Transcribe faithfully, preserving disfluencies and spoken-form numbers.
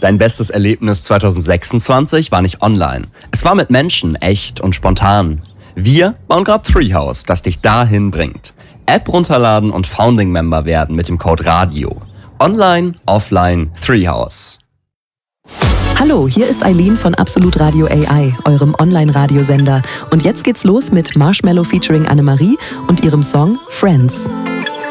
Dein bestes Erlebnis zwanzig sechsundzwanzig war nicht online. Es war mit Menschen, echt und spontan. Wir bauen gerade Treehouse, das dich dahin bringt. App runterladen und Founding-Member werden mit dem Code RADIO. Online, offline, Treehouse. Hallo, hier ist Eileen von Absolut Radio A I, eurem Online-Radiosender. Und jetzt geht's los mit Marshmello featuring Annemarie und ihrem Song Friends.